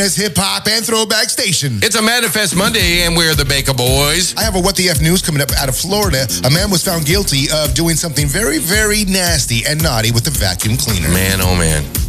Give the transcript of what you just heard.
It's hip hop and throwback station. It's a Manifest Monday, and we're the Baker Boys. I have a What the F news coming up out of Florida. A man was found guilty of doing something very, very nasty and naughty with a vacuum cleaner. Man, oh man.